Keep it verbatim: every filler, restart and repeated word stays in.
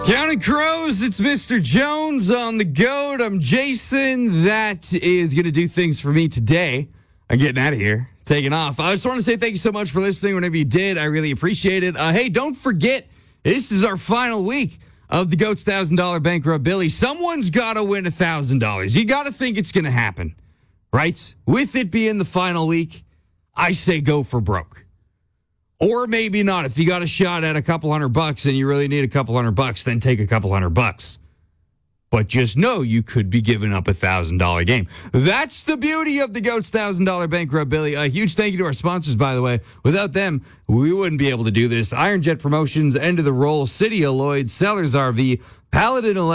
Counting Crows, it's Mister Jones on the goat. I'm Jason. That is going to do things for me today. I'm getting out of here, taking off. I just want to say thank you so much for listening whenever you did. I really appreciate it. Uh, hey, don't forget, this is our final week of the GOAT's one thousand dollars Bankrupt Billy. Someone's got to win one thousand dollars. You got to think it's going to happen, right? With it being the final week, I say go for broke. Or maybe not. If you got a shot at a couple hundred bucks and you really need a couple hundred bucks, then take a couple hundred bucks. But just know you could be giving up a one thousand dollars game. That's the beauty of the GOAT's one thousand dollars Bankrupt Billy. A huge thank you to our sponsors, by the way. Without them, we wouldn't be able to do this. Iron Jet Promotions, End of the Roll, City of Lloyd, Sellers R V, Paladin